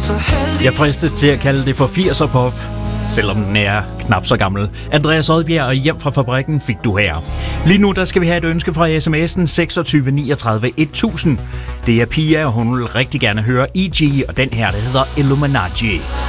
Jeg fristes til at kalde det for 80'er pop, selvom den er knap så gammel. Andreas Odbjerg og Hjem fra fabrikken fik du her. Lige nu der skal vi have et ønske fra sms'en 26 39 1000. Det er Pia, og hun vil rigtig gerne høre E.G. og den her, der hedder Illuminati.